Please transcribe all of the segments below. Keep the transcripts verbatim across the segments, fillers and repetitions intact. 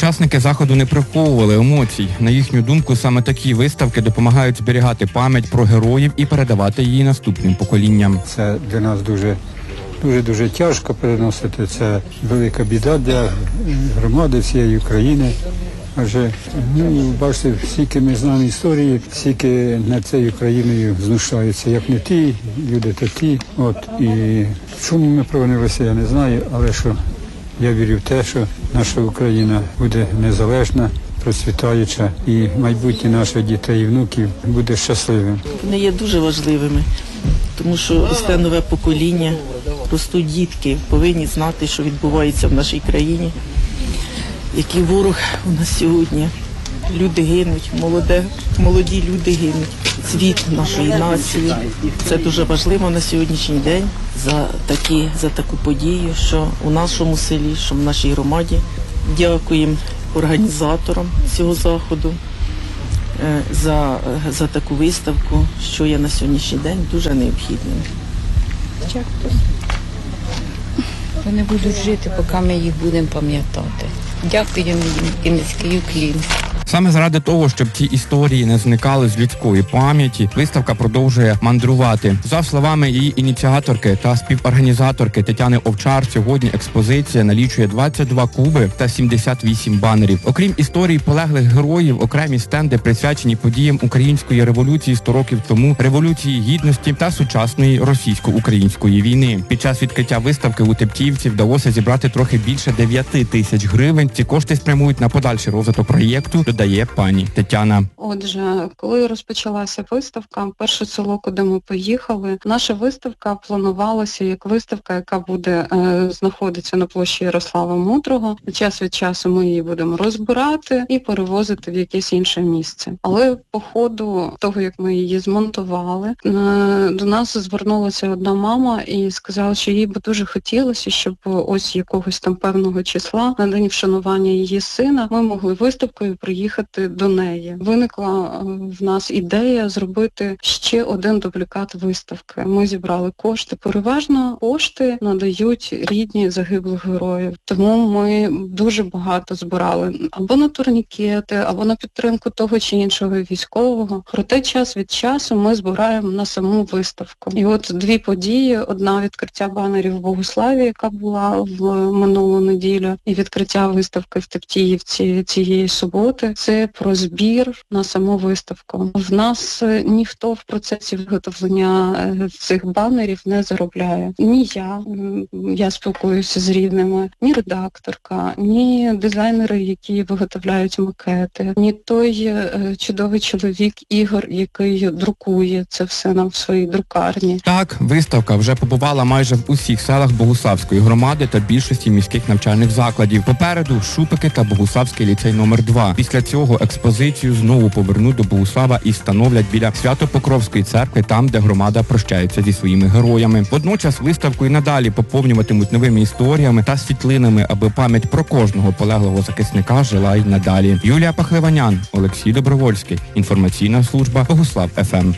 Учасники заходу не приховували емоцій. На їхню думку, саме такі виставки допомагають зберігати пам'ять про героїв і передавати її наступним поколінням. Це для нас дуже дуже-дуже тяжко переносити. Це велика біда для громади всієї України. Адже, ну, бачите, скільки ми знаємо історії, скільки над цією країною знущаються, як не ті люди, то ті. От, і в чому ми провинилися, я не знаю, але що я вірю в те, що наша Україна буде незалежна, процвітаюча, і майбутнє наших дітей і внуків буде щасливим. Вони є дуже важливими, тому що росте нове покоління, ростуть дітки, повинні знати, що відбувається в нашій країні, який ворог у нас сьогодні. Люди гинуть, молоде, молоді люди гинуть. Світ нашої нації. Це дуже важливо на сьогоднішній день за, такі, за таку подію, що у нашому селі, що в нашій громаді. Дякуємо організаторам цього заходу за, за таку виставку, що є на сьогоднішній день дуже необхідним. Дякую. Вони будуть жити, поки ми їх будемо пам'ятати. Дякуємо їм і низький уклін. Саме заради того, щоб ці історії не зникали з людської пам'яті, виставка продовжує мандрувати. За словами її ініціаторки та співорганізаторки Тетяни Овчар, сьогодні експозиція налічує двадцять два куби та сімдесят вісім банерів. Окрім історій полеглих героїв, окремі стенди присвячені подіям Української революції сто років тому, Революції Гідності та сучасної російсько-української війни. Під час відкриття виставки у Тептіївці вдалося зібрати трохи більше дев'яти тисяч гривень. Ці кошти спрямують на подальший розвиток проєкту, додає пані Тетяна. Отже, коли розпочалася виставка, перше село, куди ми поїхали, наша виставка планувалася як виставка, яка буде е, знаходитися на площі Ярослава Мудрого. Час від часу ми її будемо розбирати і перевозити в якесь інше місце. Але по ходу того, як ми її змонтували, е, до нас звернулася одна мама і сказала, що їй би дуже хотілося, щоб ось якогось там певного числа на день вшанування її сина ми могли виставкою приїхати до неї. Виникла в нас ідея зробити ще один дублікат виставки. Ми зібрали кошти. Переважно кошти надають рідні загиблих героїв. Тому ми дуже багато збирали або на турнікети, або на підтримку того чи іншого військового. Проте час від часу ми збираємо на саму виставку. І от дві події. Одна — відкриття банерів в Богуславі, яка була в минулу неділю, і відкриття виставки в Тептіївці цієї суботи. Це про збір на саму виставку. В нас ніхто в процесі виготовлення цих банерів не заробляє. Ні я, я спілкуюся з рідними, ні редакторка, ні дизайнери, які виготовляють макети, ні той чудовий чоловік Ігор, який друкує це все нам в своїй друкарні. Так, виставка вже побувала майже в усіх селах Богуславської громади та більшості міських навчальних закладів. Попереду Шупики та Богуславський ліцей номер два. Після цього експозицію знову повернуть до Богуслава і встановлять біля Свято-Покровської церкви, там, де громада прощається зі своїми героями. Водночас виставку і надалі поповнюватимуть новими історіями та світлинами, аби пам'ять про кожного полеглого захисника жила й надалі. Юлія Пахливанян, Олексій Добровольський. Інформаційна служба Богуслав еф ем.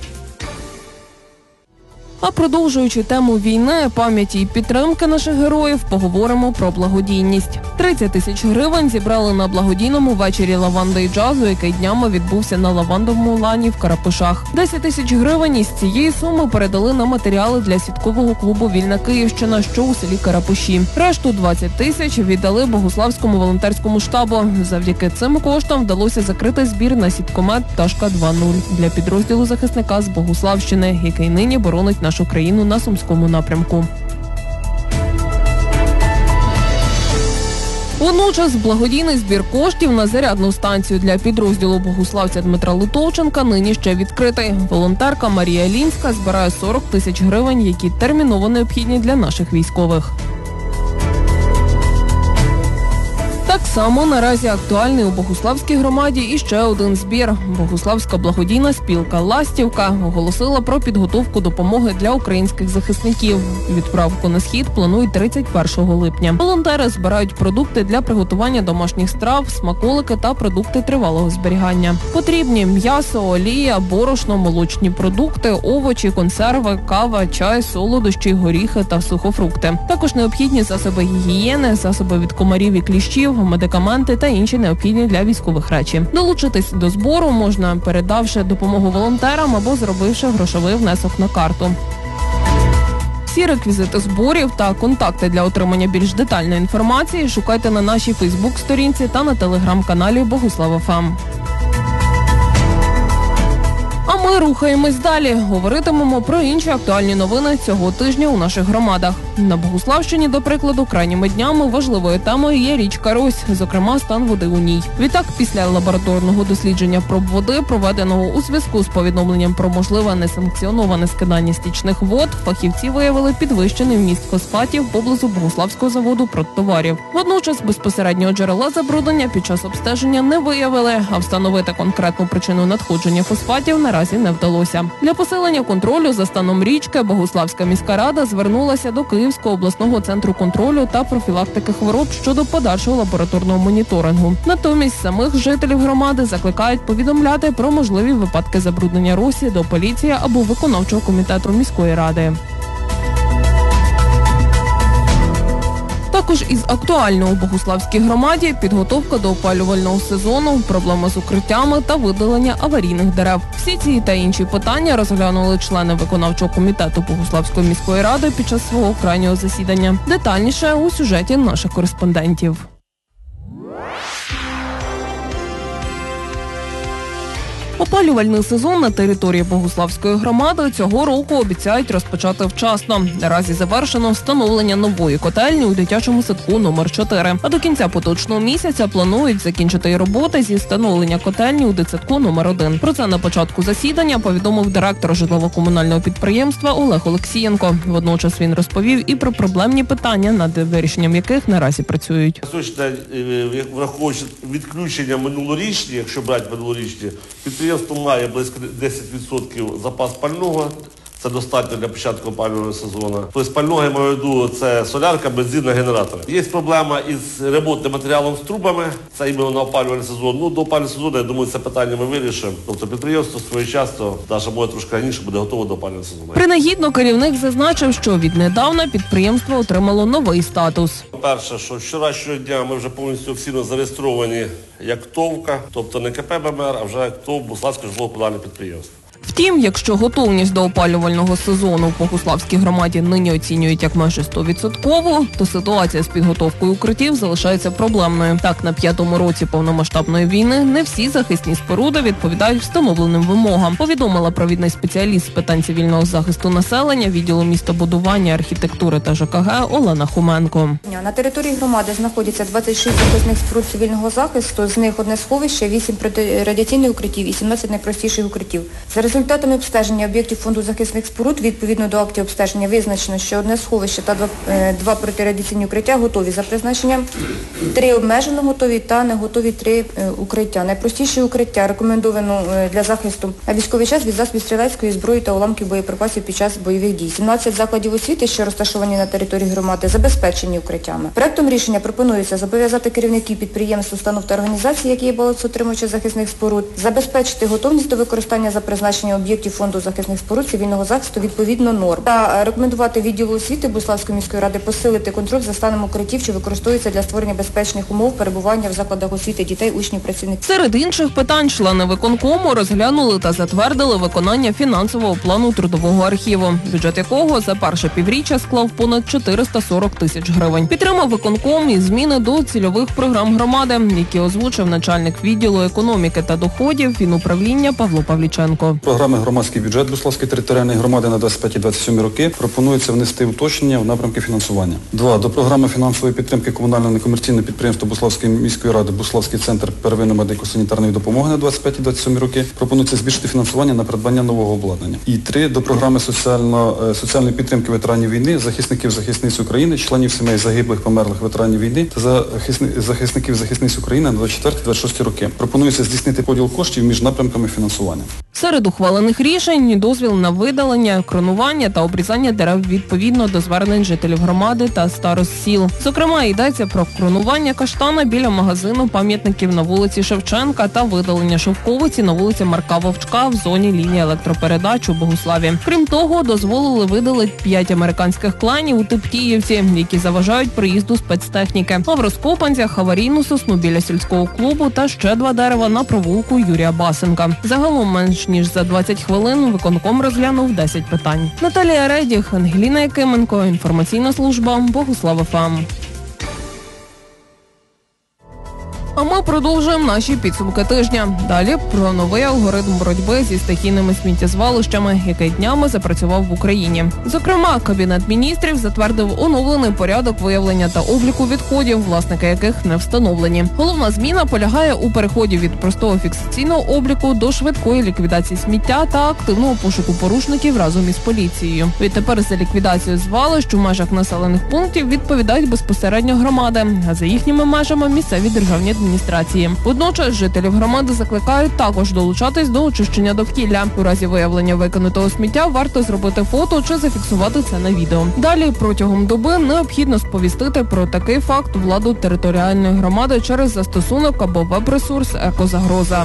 А продовжуючи тему війни, пам'яті і підтримки наших героїв, поговоримо про благодійність. тридцять тисяч гривень зібрали на благодійному вечорі лаванди і джазу, який днями відбувся на лавандовому лані в Карапишах. десять тисяч гривень із цієї суми передали на матеріали для сіткового клубу «Вільна Київщина», що у селі Карапиші. Решту двадцять тисяч віддали Богуславському волонтерському штабу. Завдяки цим коштам вдалося закрити збір на сіткомет «Пташка два нуль» для підрозділу захисника з Богуславщини, який нині боронить нашу країну на Сумському напрямку. Водночас благодійний збір коштів на зарядну станцію для підрозділу богуславця Дмитра Литовченка нині ще відкритий. Волонтерка Марія Лінська збирає сорок тисяч гривень, які терміново необхідні для наших військових. Так само наразі актуальний у Богуславській громаді і ще один збір. Богуславська благодійна спілка «Ластівка» оголосила про підготовку допомоги для українських захисників. Відправку на схід планують тридцять першого липня. Волонтери збирають продукти для приготування домашніх страв, смаколики та продукти тривалого зберігання. Потрібні м'ясо, олія, борошно, молочні продукти, овочі, консерви, кава, чай, солодощі, горіхи та сухофрукти. Також необхідні засоби гігієни, засоби від комарів і кліщів, медичні медикаменти та інші необхідні для військових речі. Долучитись до збору можна, передавши допомогу волонтерам або зробивши грошовий внесок на карту. Всі реквізити зборів та контакти для отримання більш детальної інформації шукайте на нашій фейсбук-сторінці та на телеграм-каналі Богуслав еф ем. А ми рухаємось далі. Говоритимемо про інші актуальні новини цього тижня у наших громадах. На Богуславщині, до прикладу, крайніми днями важливою темою є річка Рось, зокрема стан води у ній. Відтак, після лабораторного дослідження проб води, проведеного у зв'язку з повідомленням про можливе несанкціоноване скидання стічних вод, фахівці виявили підвищений вміст фосфатів поблизу Богуславського заводу продтоварів. Водночас безпосереднього джерела забруднення під час обстеження не виявили, а встановити конкретну причину надходження фосфатів наразі не вдалося. Для посилення контролю за станом річки Богуславська міська рада звернулася до Київського обласного центру контролю та профілактики хвороб щодо подальшого лабораторного моніторингу. Натомість самих жителів громади закликають повідомляти про можливі випадки забруднення Росі до поліції або виконавчого комітету міської ради. Також із актуального у Богуславській громаді підготовка до опалювального сезону, проблеми з укриттями та видалення аварійних дерев. Всі ці та інші питання розглянули члени виконавчого комітету Богуславської міської ради під час свого крайнього засідання. Детальніше у сюжеті наших кореспондентів. Опалювальний сезон на території Богуславської громади цього року обіцяють розпочати вчасно. Наразі завершено встановлення нової котельні у дитячому садку номер чотири. А до кінця поточного місяця планують закінчити й роботи зі встановлення котельні у дитсадку номер один. Про це на початку засідання повідомив директор житлово-комунального підприємства Олег Олексієнко. Водночас він розповів і про проблемні питання, над вирішенням яких наразі працюють. Враховуючи відключення минулорічні, якщо брати минулорічні, підприємство має близько десять відсотків запас пального. Це достатньо для початку опалювального сезону. Тобто пального, я маю в виду, це солярка, бензин на генератори. Є проблема із ремонтним матеріалом з трубами, це іменно на опалювальний сезон. Ну, до опалювального сезону, я думаю, це питання ми вирішимо. Тобто підприємство своєчасно, навіть може трошки раніше, буде готово до опалювального сезону. Принагідно керівник зазначив, що віднедавна підприємство отримало новий статус. Перше, що вчорашнього дня ми вже повністю офіційно зареєстровані як ТОВка, тобто не КП БМР, а вже як ТОВ Богуславське житлово-комунальне підприємство. Втім, якщо готовність до опалювального сезону в Богуславській громаді нині оцінюють як майже сто відсотків, то ситуація з підготовкою укриттів залишається проблемною. Так, на п'ятому році повномасштабної війни не всі захисні споруди відповідають встановленим вимогам, повідомила провідний спеціаліст з питань цивільного захисту населення відділу містобудування, архітектури та ЖКГ Олена Хоменко. На території громади знаходяться двадцять шість захисних споруд цивільного захисту, з них одне сховище, вісім протирадіаційних укриттів і сімнадцять найпростіших укриттів. За результатами обстеження об'єктів фонду захисних споруд, відповідно до актів обстеження, визначено, що одне сховище та два, е, два протирадіаційні укриття готові за призначенням, три обмежено готові та не готові три е, укриття. Найпростіші укриття рекомендовано е, для захисту на військовий час від засобів стрілецької зброї та уламків боєприпасів під час бойових дій. сімнадцять закладів освіти, що розташовані на території громади, забезпечені укриттями. Проектом рішення пропонується зобов'язати керівників підприємств, установ та організацій, які є балансоутримувачі захисних споруд, забезпечити готовність до використання за призначенням об'єктів фонду захисних споруд цивільного захисту відповідно норм. Та рекомендувати відділу освіти Богуславської міської ради посилити контроль за станом укриттів, що використовуються для створення безпечних умов перебування в закладах освіти дітей, учнів, працівників. Серед інших питань члени виконкому розглянули та затвердили виконання фінансового плану трудового архіву, бюджет якого за перше півріччя склав понад чотириста сорок тисяч гривень. Підтримав виконком і зміни до цільових програм громади, які озвучив начальник відділу економіки та доходів Фінуправління Павло Павліченко. Програми «Громадський бюджет Богуславської територіальної громади на двадцять п'ять - двадцять сьом роки» пропонується внести уточнення в напрямки фінансування. Два. До програми фінансової підтримки комунального некомерційного підприємства Богуславської міської ради «Богуславський центр первинної медико-санітарної допомоги» на двадцять п'ять - двадцять сьом роки пропонується збільшити фінансування на придбання нового обладнання. І три. До програми соціально, соціальної підтримки ветеранів війни, захисників захисниць України, членів сімей загиблих, померлих ветеранів війни та захисни, захисників захисниць України на двадцять четвертий - двадцять шостий роки. Пропонується здійснити поділ коштів між напрямками фінансування. Серед ухвалених рішень – дозвіл на видалення, кронування та обрізання дерев відповідно до звернень жителів громади та старост сіл. Зокрема, йдеться про кронування каштана біля магазину пам'ятників на вулиці Шевченка та видалення шовковиці на вулиці Марка Вовчка в зоні лінії електропередач у Богуславі. Крім того, дозволили видалити п'ять американських кланів у Тептіївці, які заважають приїзду спецтехніки. А в Розкопанцях аварійну сосну біля сільського клубу та ще два дерева на провулку Юрія Басенка. Загалом менш ніж за двадцять хвилин виконком розглянув десять питань. Наталія Редіх, Ангеліна Якименко, інформаційна служба Богуслав еф ем. А ми продовжуємо наші підсумки тижня. Далі про новий алгоритм боротьби зі стихійними сміттєзвалищами, який днями запрацював в Україні. Зокрема, Кабінет міністрів затвердив оновлений порядок виявлення та обліку відходів, власники яких не встановлені. Головна зміна полягає у переході від простого фіксаційного обліку до швидкої ліквідації сміття та активного пошуку порушників разом із поліцією. Відтепер за ліквідацію звалищ у межах населених пунктів відповідають безпосередньо громади, а за їхніми межами – місцеві державні адміністрації. Водночас жителів громади закликають також долучатись до очищення довкілля. У разі виявлення викинутого сміття варто зробити фото чи зафіксувати це на відео. Далі протягом доби необхідно сповістити про такий факт владу територіальної громади через застосунок або веб-ресурс «Екозагроза».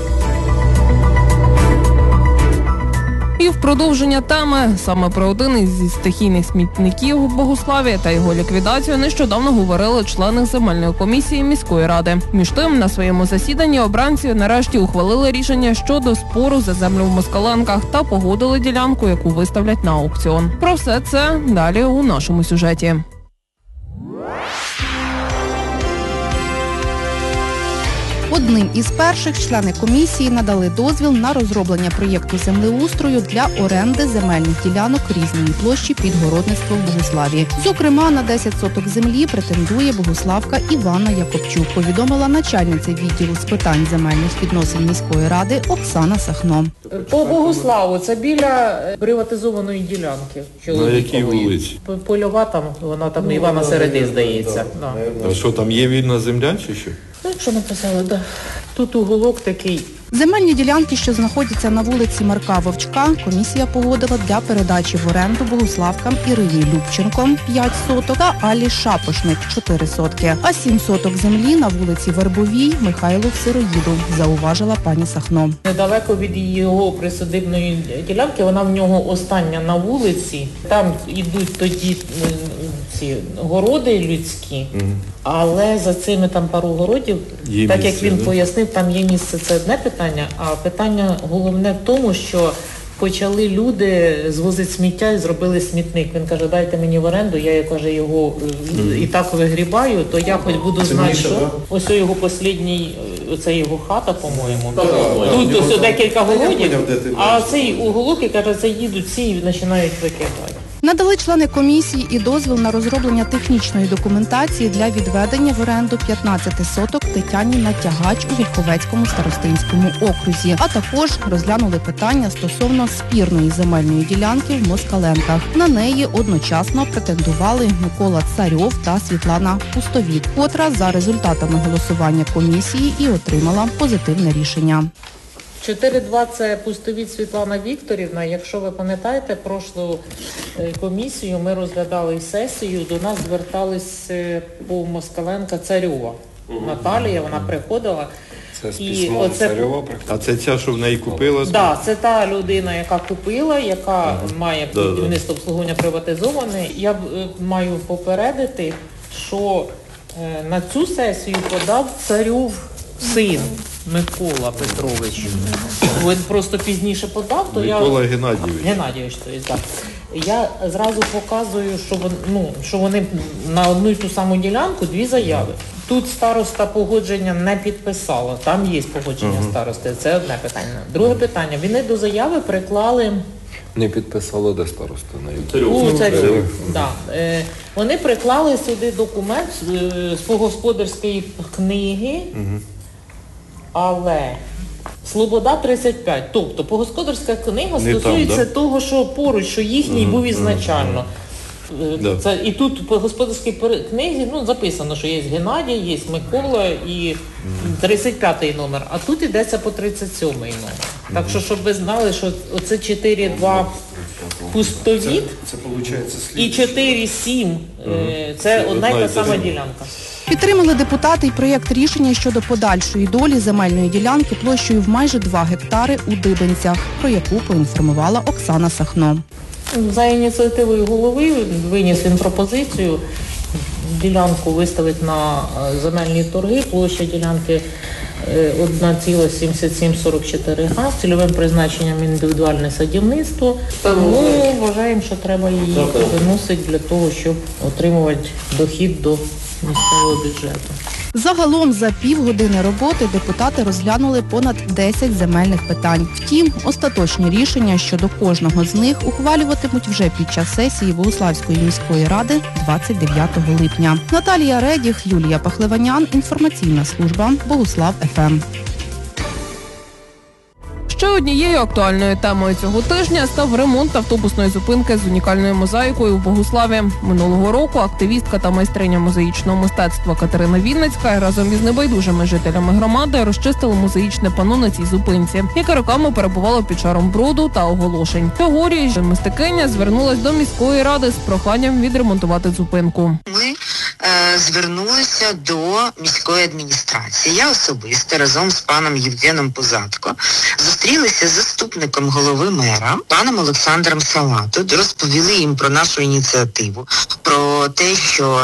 І в продовження теми, саме про один із стихійних смітників у Богуславі та його ліквідацію нещодавно говорили члени земельної комісії міської ради. Між тим, на своєму засіданні обранці нарешті ухвалили рішення щодо спору за землю в Москаленках та погодили ділянку, яку виставлять на аукціон. Про все це далі у нашому сюжеті. Одним із перших члени комісії надали дозвіл на розроблення проєкту землеустрою для оренди земельних ділянок різної площі під городництво в Богуславі. Зокрема, на десять соток землі претендує богуславка Іванна Якобчук, повідомила начальниця відділу з питань земельних відносин міської ради Оксана Сахно. По Богуславу це біля приватизованої ділянки. На якій вулиці? Польова там, вона там Івана Середи, здається. Да. А що, там є вільна земля чи що? Ну, якщо написали, да. Тут уголок такий. Земельні ділянки, що знаходяться на вулиці Марка Вовчка, комісія погодила для передачі в оренду богуславкам Ірині Любченко п'ять соток та Алі Шапошник чотири сотки, а сім соток землі на вулиці Вербовій Михайлу Сироїду, зауважила пані Сахно. Недалеко від його присадибної ділянки, вона в нього остання на вулиці. Там йдуть тоді ці городи людські, угу. Але за цими там пару городів, є так місце, як він да? пояснив, там є місце, це одне питання, а питання головне в тому, що почали люди звозити сміття і зробили смітник. Він каже, дайте мені в оренду, я, я каже, його mm-hmm. і так вигрібаю, то я хоч буду це знати, що да? Ось його останній, оце його хата, по-моєму. Да, тут ось да. декілька городів, а цей уголок, і каже, це їдуть всі і починають викидати. Надали члени комісії і дозвіл на розроблення технічної документації для відведення в оренду п'ятнадцять соток Тетяні Натягач у Вільховецькому старостинському окрузі, а також розглянули питання стосовно спірної земельної ділянки в Москаленках. На неї одночасно претендували Микола Царьов та Світлана Пустовіт, котра за результатами голосування комісії і отримала позитивне рішення. чотири два це Пустовіт Світлана Вікторівна. Якщо ви пам'ятаєте, прошлу комісію ми розглядали сесію, до нас звертались по Москаленка Царьова. Угу. Наталія, вона приходила. Це з письмом оце... Царьова приходила? А це ця, що в неї купила? Так, да, це та людина, яка купила, яка ага. має будівництво обслуговування приватизоване. Я маю попередити, що на цю сесію подав Царьов син. Микола Петрович. Він просто пізніше подав, то Микола я... Микола Геннадійович. Геннадійович, то є, так. Я зразу показую, що, вон, ну, що вони на одну і ту саму ділянку дві заяви. Тут староста погодження не підписала, там є погодження uh-huh. старости, це одне питання. Друге питання, вони до заяви приклали... Не підписала, де староста? У Царьов. Да. Е, вони приклали сюди документ з, з господарської книги, uh-huh. але Слобода тридцять п'ять. Тобто, погосподарська книга не стосується там, да? того, що поруч, що їхній mm-hmm. був ізначально. Да. Це, і тут по господарській книзі ну, записано, що є Геннадій, є Микола і тридцять п'ятий номер, а тут йдеться по тридцять сьомий номер. Так що, щоб ви знали, що оце чотири два пустовід це, це і чотири сім угу. це, це одна і та сама ділянка. Підтримали депутати й проєкт рішення щодо подальшої долі земельної ділянки площею в майже два гектари у Дибенцях, про яку поінформувала Оксана Сахно. За ініціативою голови виніс він пропозицію ділянку виставити на земельні торги, площа ділянки одна ціла сімдесят сім сорок чотири га з цільовим призначенням індивідуальне садівництво. Тому вважаємо, що треба її виносити для того, щоб отримувати дохід до місцевого бюджету. Загалом за півгодини роботи депутати розглянули понад десять земельних питань. Втім, остаточні рішення щодо кожного з них ухвалюватимуть вже під час сесії Богуславської міської ради двадцять дев'ятого липня. Наталія Редіх, Юлія Пахлеванян, інформаційна служба Богуслав еф ем. Ще однією актуальною темою цього тижня став ремонт автобусної зупинки з унікальною мозаїкою у Богуславі. Минулого року активістка та майстриня мозаїчного мистецтва Катерина Вінницька разом із небайдужими жителями громади розчистили мозаїчне панно на цій зупинці, яке роками перебувало під шаром бруду та оголошень. Цьогоріч мистикиня звернулась до міської ради з проханням відремонтувати зупинку. Ми е, звернулися до міської адміністрації. Я особисто разом з паном Євгеном Пузатко зустрілися з заступником голови мера, паном Олександром Салату, розповіли їм про нашу ініціативу, про те, що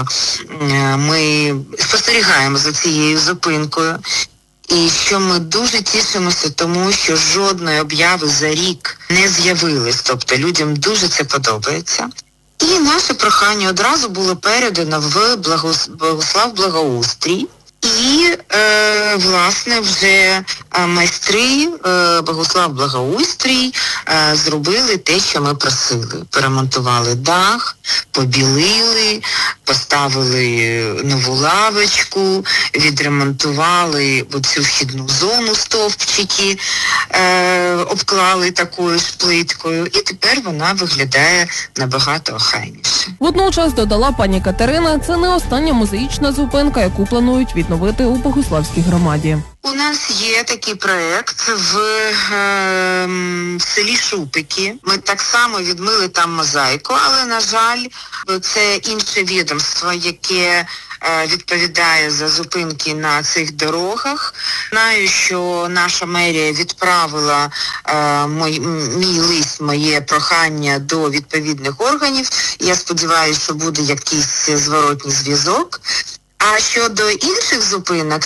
ми спостерігаємо за цією зупинкою, і що ми дуже тішимося тому, що жодної обяви за рік не з'явилось, тобто людям дуже це подобається. І наше прохання одразу було передано в Богуслав Благоустрій. І, е, власне, вже майстри е, Богуслав Благоустрій е, зробили те, що ми просили. Перемонтували дах, побілили, поставили нову лавочку, відремонтували оцю вхідну зону, стовпчики, е, обклали такою ж плиткою, і тепер вона виглядає набагато охайніше. Водночас, додала пані Катерина, це не остання мозаїчна зупинка, яку планують відновити у Богуславській громаді. У нас є такий проєкт в, е, в селі Шупики. Ми так само відмили там мозаїку, але, на жаль, це інше відомство, яке е, відповідає за зупинки на цих дорогах. Знаю, що наша мерія відправила е, мій, мій лист, моє прохання до відповідних органів. Я сподіваюся, що буде якийсь зворотній зв'язок. А щодо інших зупинок,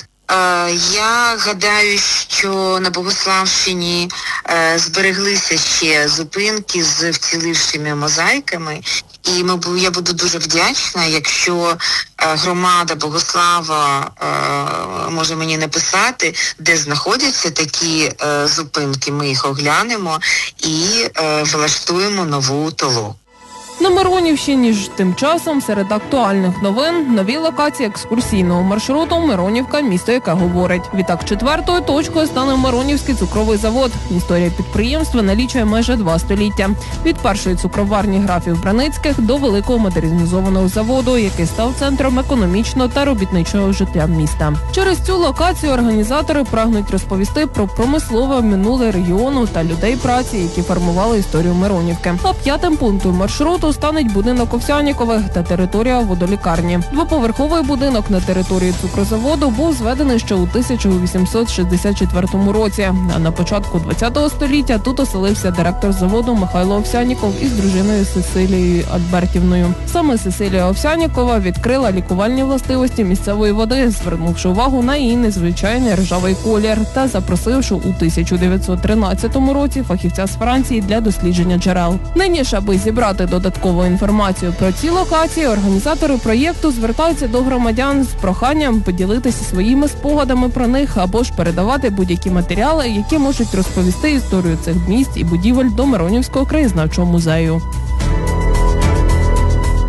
я гадаю, що на Богуславщині е, збереглися ще зупинки з вцілівшими мозаїками. І ми, я буду дуже вдячна, якщо е, громада Богуслава е, може мені написати, де знаходяться такі е, зупинки. Ми їх оглянемо і е, влаштуємо нову толоку. На Миронівщині ж тим часом серед актуальних новин нові локації екскурсійного маршруту «Миронівка. Місто, яке говорить». Відтак четвертою точкою стане Миронівський цукровий завод. Історія підприємства налічує майже два століття. Від першої цукроварні графів Браницьких до великого модернізованого заводу, який став центром економічного та робітничого життя міста. Через цю локацію організатори прагнуть розповісти про промислове минуле регіону та людей праці, які формували історію Миронівки. А п'ятим пунктом маршруту стане будинок Овсяннікових та територія водолікарні. Двоповерховий будинок на території цукрозаводу був зведений ще у тисяча вісімсот шістдесят четвертому році. А на початку ХХ століття тут оселився директор заводу Михайло Овсянніков із дружиною Сесилією Альбертівною. Саме Сесилія Овсяннікова відкрила лікувальні властивості місцевої води, звернувши увагу на її незвичайний ржавий колір та запросивши у тисяча дев'ятсот тринадцятому році фахівця з Франції для дослідження джерел. Нині ж, аби зібрати додаткову інформацію про ці локації, організатори проєкту звертаються до громадян з проханням поділитися своїми спогадами про них або ж передавати будь-які матеріали, які можуть розповісти історію цих місць і будівель до Миронівського краєзнавчого музею.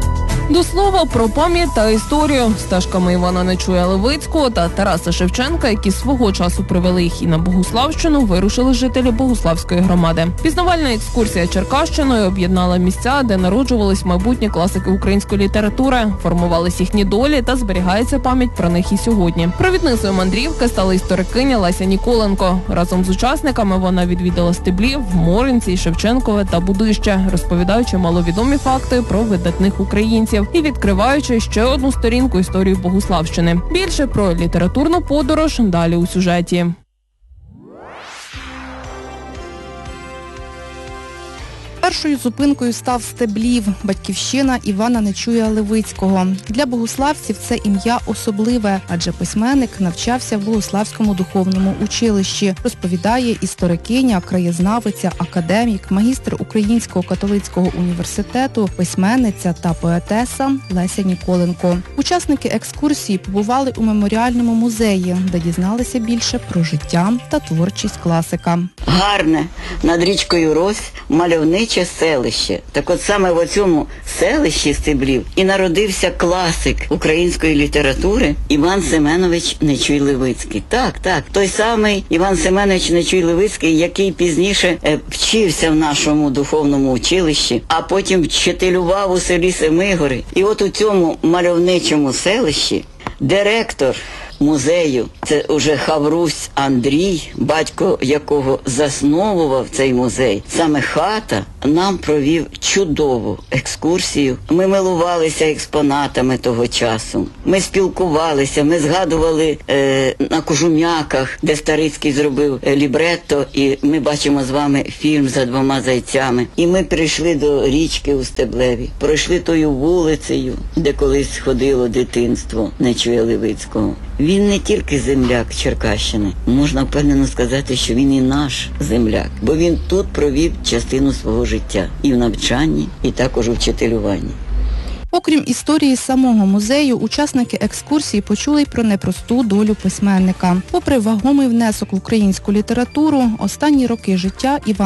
До слова про пам'ять та історію. Стежками Івана Нечуя Левицького та Тараса Шевченка, які свого часу привели їх і на Богуславщину, вирушили жителі Богуславської громади. Пізнавальна екскурсія Черкащиною об'єднала місця, де народжувались майбутні класики української літератури, формувались їхні долі та зберігається пам'ять про них і сьогодні. Провідницею мандрівки стала історикиня Леся Ніколенко. Разом з учасниками вона відвідала Стеблів, Моринці, Шевченкове та Будище, розповідаючи маловідомі факти про видатних українців і відкриваючи ще одну сторінку історії Богуславщини. Більше про літературну подорож далі у сюжеті. Першою зупинкою став Стеблів, батьківщина Івана Нечуя Левицького. Для богуславців це ім'я особливе, адже письменник навчався в Богуславському духовному училищі, розповідає історикиня, краєзнавиця, академік, магістр Українського католицького університету, письменниця та поетеса Леся Ніколенко. Учасники екскурсії побували у меморіальному музеї, де дізналися більше про життя та творчість класика. Гарне, над річкою Рось, мальовниче селище. Так от саме в цьому селищі Стеблів і народився класик української літератури Іван Семенович Нечуй Левицький. Так, так, той самий Іван Семенович Нечуй Левицький, який пізніше е, вчився в нашому духовному училищі, а потім вчителював у селі Семигори. І от у цьому мальовничому селищі директор музею, це уже Хаврусь Андрій, батько якого засновував цей музей. Саме хата нам провів чудову екскурсію. Ми милувалися експонатами того часу. Ми спілкувалися, ми згадували е, на Кожум'яках, де Старицький зробив е, лібретто, і ми бачимо з вами фільм «За двома зайцями». І ми прийшли до річки у Стеблеві, пройшли тою вулицею, де колись ходило дитинство Нечуя Левицького. Він не тільки земляк Черкащини, можна впевнено сказати, що він і наш земляк, бо він тут провів частину свого життя і в навчанні, і також у вчителюванні. Окрім історії самого музею, учасники екскурсії почули й про непросту долю письменника. Попри вагомий внесок в українську літературу, останні роки життя Іван